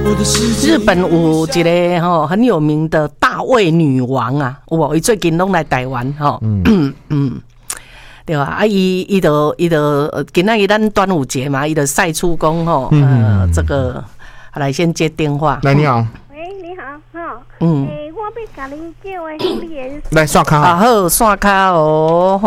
日本有一个吼很有名的大卫女王啊，有无？伊最近拢来台湾吼，对吧？啊，伊就今仔日咱端午节嘛，伊就晒出讲吼，这个来先接电话。 来，你好。 喂，你好，哈，我要甲你叫的，你来刷卡。 好，刷卡哦。